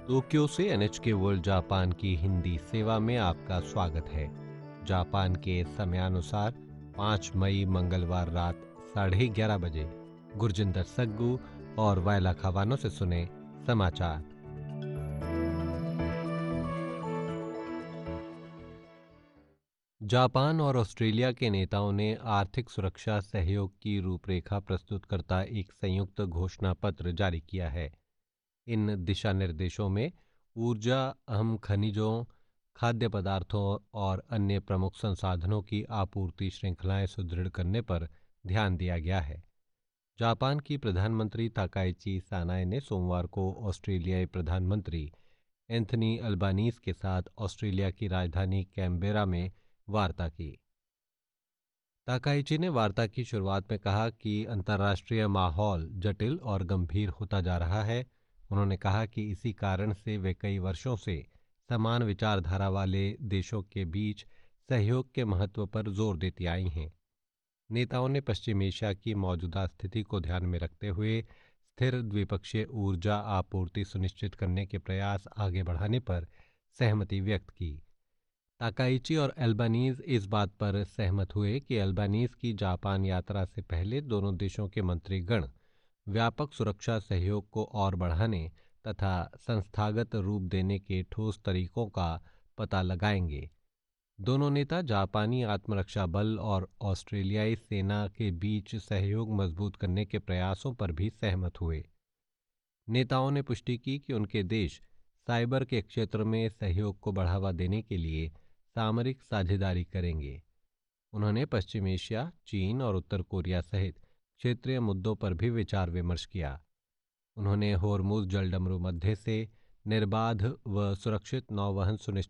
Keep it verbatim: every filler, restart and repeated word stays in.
Tokyo से NHK world Japan की हिंदी सेवा में आपका स्वागत है। जापान के समयानुसार पाँच मई मंगलवार रात साढ़े ग्यारह बजे गुरजिंदर सग्गू और वायला खावानो से सुने समाचार। जापान और ऑस्ट्रेलिया के नेताओं ने आर्थिक सुरक्षा सहयोग की रूपरेखा प्रस्तुत करता एक संयुक्त घोषणा पत्र जारी किया है। इन दिशा निर्देशों में ऊर्जा, अहम खनिजों, खाद्य पदार्थों और अन्य प्रमुख संसाधनों की आपूर्ति श्रृंखलाएं सुदृढ़ करने पर ध्यान दिया गया है। जापान की प्रधानमंत्री ताकाइची सानाए ने सोमवार को ऑस्ट्रेलियाई प्रधानमंत्री एंथनी अल्बानीज के साथ ऑस्ट्रेलिया की राजधानी कैनबेरा में वार्ता की। ताकाइची ने वार्ता की शुरुआत में कहा कि अंतर्राष्ट्रीय माहौल जटिल और गंभीर होता जा रहा है। उन्होंने कहा कि इसी कारण से वे कई वर्षों से समान विचारधारा वाले देशों के बीच सहयोग के महत्व पर जोर देती आई हैं। नेताओं ने पश्चिम एशिया की मौजूदा स्थिति को ध्यान में रखते हुए स्थिर द्विपक्षीय ऊर्जा आपूर्ति सुनिश्चित करने के प्रयास आगे बढ़ाने पर सहमति व्यक्त की। ताकाइची और अल्बानीज इस बात पर सहमत हुए कि अल्बानीज की जापान यात्रा से पहले दोनों देशों के मंत्रीगण व्यापक सुरक्षा सहयोग को और बढ़ाने तथा संस्थागत रूप देने के ठोस तरीकों का पता लगाएंगे। दोनों नेता जापानी आत्मरक्षा बल और ऑस्ट्रेलियाई सेना के बीच सहयोग मजबूत करने के प्रयासों पर भी सहमत हुए। नेताओं ने पुष्टि की कि उनके देश साइबर के क्षेत्र में सहयोग को बढ़ावा देने के लिए सामरिक साझेदारी करेंगे। उन्होंने पश्चिम एशिया, चीन और उत्तर कोरिया सहित क्षेत्रीय मुद्दों पर भी विचार विमर्श किया। उन्होंने होर्मुज जलडमरू मध्य से निर्बाध व सुरक्षित नौवहन सुनिश्चित